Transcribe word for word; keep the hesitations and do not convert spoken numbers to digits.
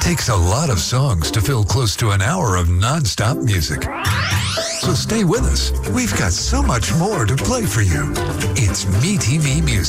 takes a lot of songs to fill close to an hour of non-stop music. So stay with us. We've got so much more to play for you. It's MeTV Music.